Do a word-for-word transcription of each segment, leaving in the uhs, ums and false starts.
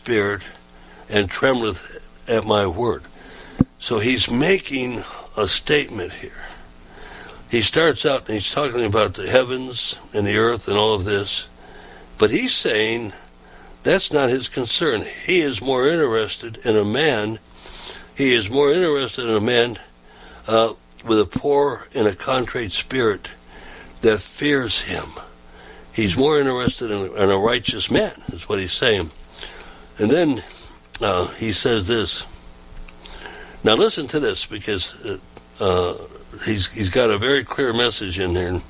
spirit and trembleth at my word. So he's making a statement here. He starts out and he's talking about the heavens and the earth and all of this, but he's saying that's not his concern. He is more interested in a man, he is more interested in a man uh, with a poor and a contrite spirit that fears him. He's more interested in, in a righteous man, is what he's saying. And then uh, he says this. Now listen to this, because uh, uh, he's he's got a very clear message in there.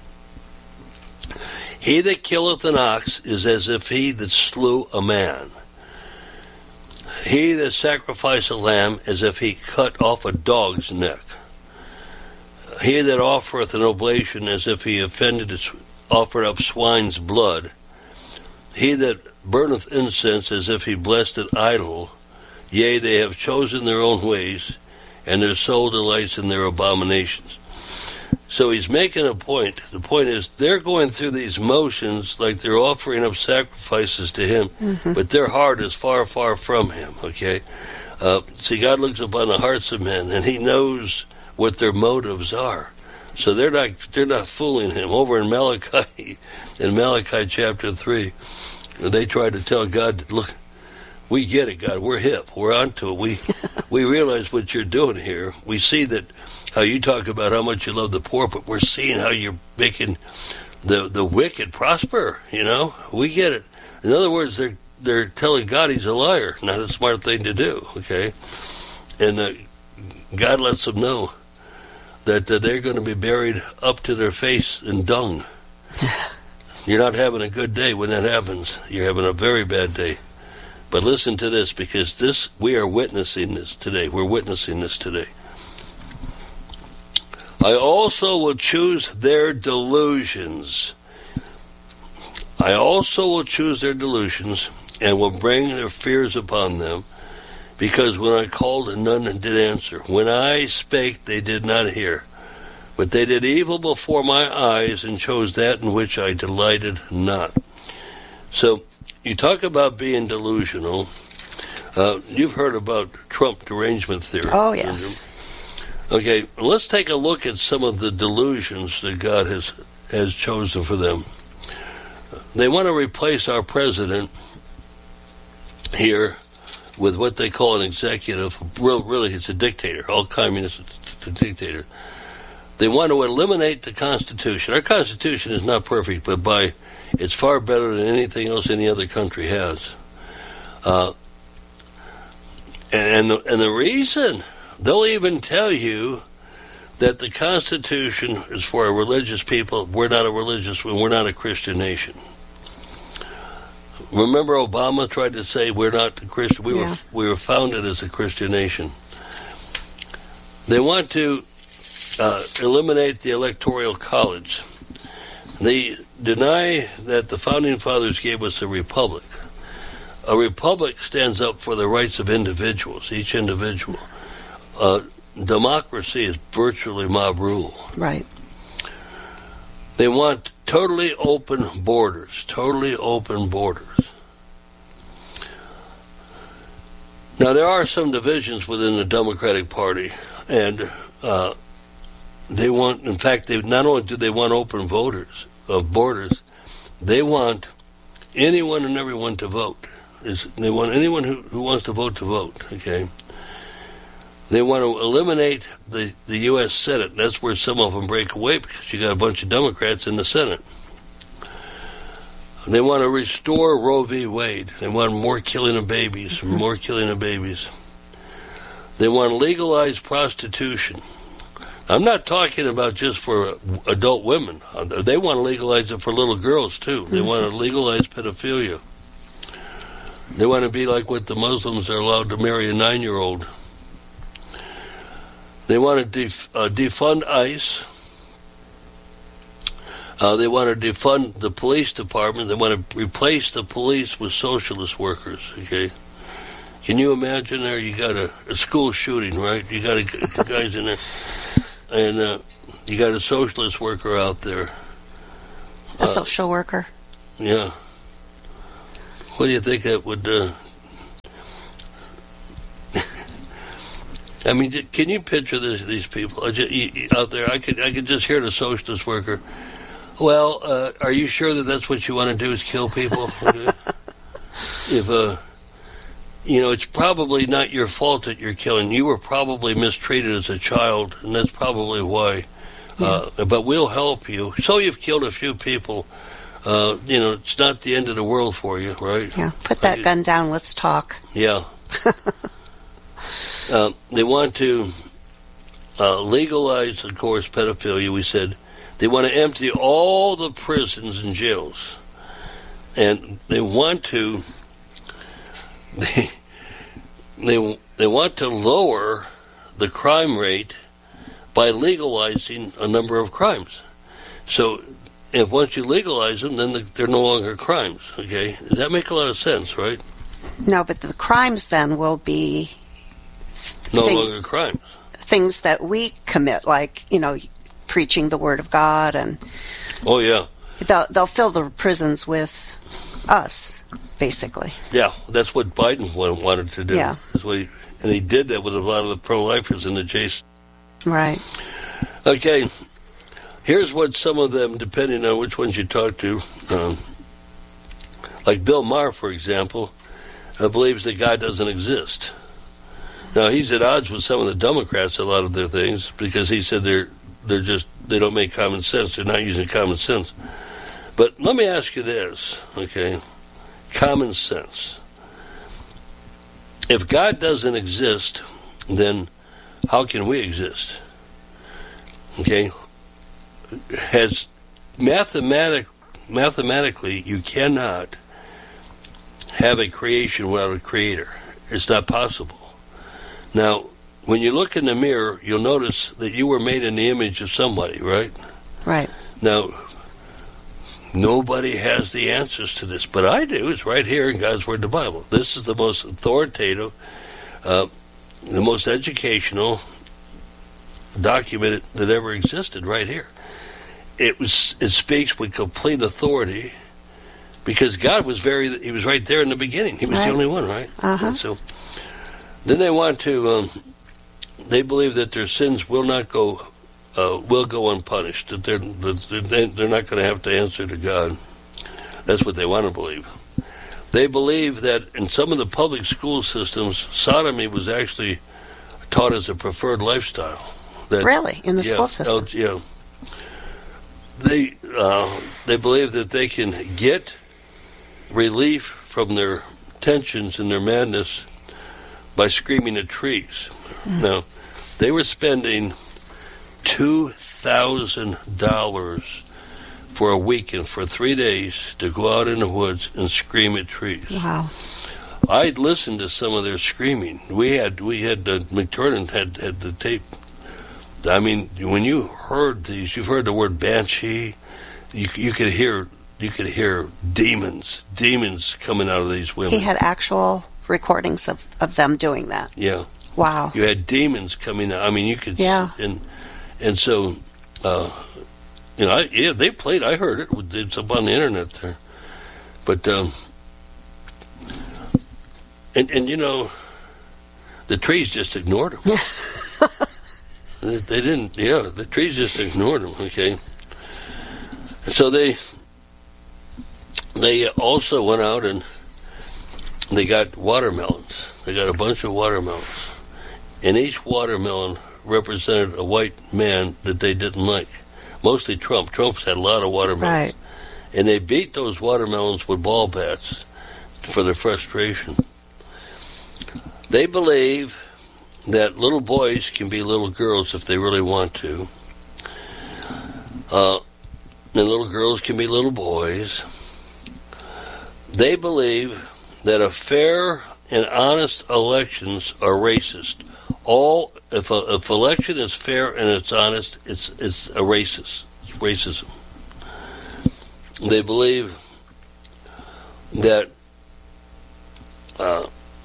He that killeth an ox is as if he that slew a man. He that sacrificeth a lamb as if he cut off a dog's neck. He that offereth an oblation as if he offended, offered up swine's blood. He that burneth incense as if he blessed an idol. Yea, they have chosen their own ways, and their soul delights in their abominations. So he's making a point. The point is they're going through these motions like they're offering up sacrifices to him, mm-hmm. but their heart is far, far from him, okay? Uh, see, God looks upon the hearts of men, and he knows what their motives are. So they're not they're not fooling him. Over in Malachi, in Malachi chapter three, they tried to tell God, look, we get it, God, we're hip, we're onto it. We, we realize what you're doing here. We see that how you talk about how much you love the poor, but we're seeing how you're making the the wicked prosper, you know? We get it. In other words, they're they're telling God he's a liar, not a smart thing to do, okay? And uh, God lets them know that uh, they're going to be buried up to their face in dung. You're not having a good day when that happens. You're having a very bad day. But listen to this, because this we are witnessing this today. We're witnessing this today. I also will choose their delusions. I also will choose their delusions and will bring their fears upon them, because when I called, none did answer. When I spake, they did not hear. But they did evil before my eyes and chose that in which I delighted not. So, you talk about being delusional. Uh, you've heard about Trump derangement theory. Oh, yes. Okay, let's take a look at some of the delusions that God has has chosen for them. They want to replace our president here with what they call an executive. Real, really, it's a dictator. All communists, it's a dictator. They want to eliminate the Constitution. Our Constitution is not perfect, but by it's far better than anything else any other country has. Uh, and, and, the, and the reason, they'll even tell you that the Constitution is for a religious people. We're not a religious one. We're not a Christian nation. Remember Obama tried to say we're not a Christian. We, yeah. were, we were founded as a Christian nation. They want to uh, eliminate the Electoral College. They deny that the Founding Fathers gave us a republic. A republic stands up for the rights of individuals, each individual. Uh, democracy is virtually mob rule. Right. They want totally open borders, totally open borders. Now, there are some divisions within the Democratic Party, and uh, they want, in fact, they not only do they want open voters of borders, they want anyone and everyone to vote. Is they want anyone who, who wants to vote to vote, okay? They want to eliminate the, the U S Senate. That's where some of them break away, because you got a bunch of Democrats in the Senate. They want to restore Roe v. Wade. They want more killing of babies, more killing of babies. They want to legalize prostitution. I'm not talking about just for adult women. They want to legalize it for little girls, too. They want to legalize pedophilia. They want to be like what the Muslims are allowed to marry a nine-year-old. They want to def, uh, defund ICE. Uh, they want to defund the police department. They want to replace the police with socialist workers, okay? Can you imagine there? You got a, a school shooting, right? You got a, guys in there. And uh, you got a socialist worker out there. A uh, social worker? Yeah. What do you think that would... Uh, I mean, can you picture this, these people out there? I could, I could just hear the socialist worker. Well, uh, are you sure that that's what you want to do? Is kill people? If uh, you know, it's probably not your fault that you're killing. You were probably mistreated as a child, and that's probably why. Uh, yeah. But we'll help you. So you've killed a few people. Uh, you know, it's not the end of the world for you, right? Yeah. Put that uh, gun down. Let's talk. Yeah. uh, they want to uh, legalize, of course, pedophilia. We said they want to empty all the prisons and jails, and they want to. They they they want to lower the crime rate by legalizing a number of crimes. So, if once you legalize them, then they're no longer crimes. Okay, does that make a lot of sense, right? No, but the crimes then will be no thing, longer crimes. Things that we commit, like you know, preaching the word of God, and oh yeah, they'll they'll fill the prisons with us. Basically. Yeah, that's what Biden wanted to do. Yeah. That's what he, and he did that with a lot of the pro-lifers in the Jason. Right. Okay, here's what some of them, depending on which ones you talk to, um, like Bill Maher, for example, uh, believes that God doesn't exist. Now, he's at odds with some of the Democrats, a lot of their things, because he said they're they're just, they don't make common sense. They're not using common sense. But let me ask you this, okay? Common sense. If God doesn't exist, then how can we exist? Okay? Has mathematic, mathematically, you cannot have a creation without a creator. It's not possible. Now, when you look in the mirror, you'll notice that you were made in the image of somebody, right? Right. Now, nobody has the answers to this, but I do. It's right here in God's Word, the Bible. This is the most authoritative, uh, the most educational document that ever existed right here. It was. It speaks with complete authority because God was very, he was right there in the beginning. He was right. the only one, right? Uh-huh. And so then they want to, um, they believe that their sins will not go Uh, will go unpunished, that they're, that they're not going to have to answer to God. That's what they want to believe. They believe that in some of the public school systems, sodomy was actually taught as a preferred lifestyle. That, really? In the yeah, school system? Yeah. They, uh, they believe that they can get relief from their tensions and their madness by screaming at trees. Mm. Now, they were spending two thousand dollars for a weekend, for three days, to go out in the woods and scream at trees. Wow. I'd listened to some of their screaming. We had, we had, uh, McTurnan had, had the tape. I mean, when you heard these, you've heard the word banshee, you, you could hear, you could hear demons, demons coming out of these women. He had actual recordings of, of them doing that. Yeah. Wow. You had demons coming out. I mean, you could, yeah. and, And so, uh, you know, I, yeah, they played. I heard it. It's up on the internet there. But, um, and and you know, the trees just ignored them. they, they didn't. Yeah, the trees just ignored them. Okay. And so they they also went out and they got watermelons. They got a bunch of watermelons, and each watermelon represented a white man that they didn't like. Mostly Trump. Trump's had a lot of watermelons. Right. And they beat those watermelons with ball bats for their frustration. They believe that little boys can be little girls if they really want to. Uh, and little girls can be little boys. They believe that a fair and honest elections are racist. All if a, if election is fair and it's honest, it's it's a racist. It's racism. They believe that uh,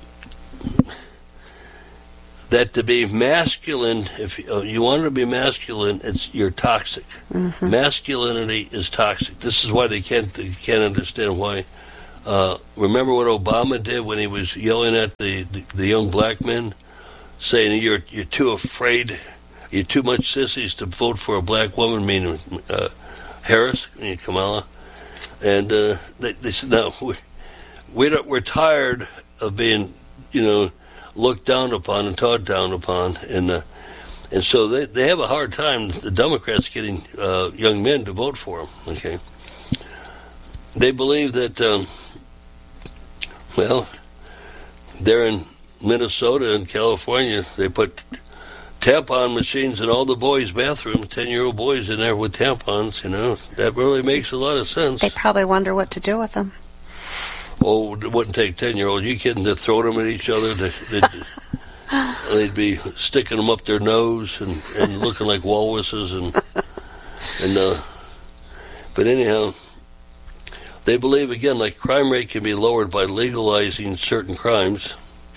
that to be masculine, if uh, you want to be masculine, it's you're toxic. Mm-hmm. Masculinity is toxic. This is why they can't they can't understand why. Uh, remember what Obama did when he was yelling at the, the, the young black men? saying you're you're too afraid, you're too much sissies to vote for a black woman, meaning uh, Harris, meaning Kamala. And uh, they, they said, no, we, we don't, we're tired of being, you know, looked down upon and taught down upon. And uh, and so they, they have a hard time, the Democrats, getting uh, young men to vote for them, okay? They believe that, um, well, they're in Minnesota and California. They put tampon machines in all the boys' bathrooms, ten-year-old boys in there with tampons, you know. That really makes a lot of sense. They probably wonder what to do with them. Oh, it wouldn't take ten-year-olds. You kidding? They'd throw them at each other. They'd, they'd be sticking them up their nose and, and looking like walruses. And, and uh, But anyhow, they believe, again, like crime rate can be lowered by legalizing certain crimes.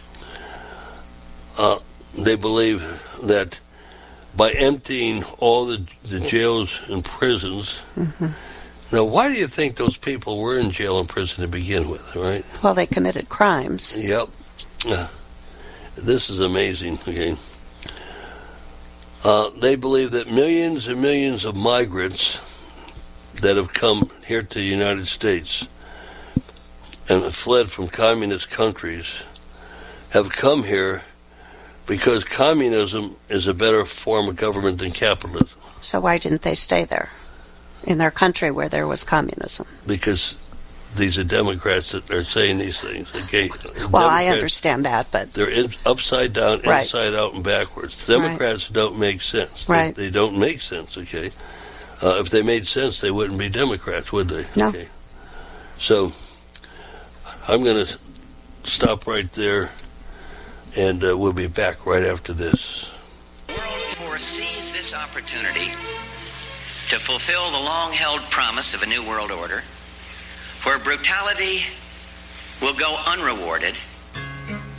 Uh, they believe that by emptying all the, the jails and prisons. Mm-hmm. Now, why do you think those people were in jail and prison to begin with, right? Well, they committed crimes. Yep. Uh, this is amazing, okay? Uh, they believe that millions and millions of migrants that have come here to the United States and have fled from communist countries have come here because communism is a better form of government than capitalism. So why didn't they stay there, in their country where there was communism? Because these are Democrats that are saying these things. Okay? Well, Democrats, I understand that, but... They're in, upside down, right. inside out, and backwards. Democrats right. don't make sense. Right. They, they don't make sense, okay? Uh, if they made sense, they wouldn't be Democrats, would they? No. Okay. So, I'm going to stop right there. And uh, we'll be back right after this. The world foresees this opportunity to fulfill the long-held promise of a new world order where brutality will go unrewarded